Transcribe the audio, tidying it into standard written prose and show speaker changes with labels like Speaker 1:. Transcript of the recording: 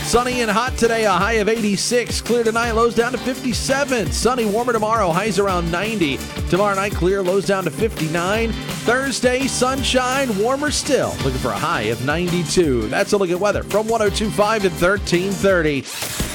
Speaker 1: Sunny and hot today, a high of 86. Clear tonight, lows down to 57. Sunny, warmer tomorrow, highs around 90. Tomorrow night, clear, lows down to 59. Thursday, sunshine, warmer still. Looking for a high of 92. That's a look at weather from 102.5 at 1330.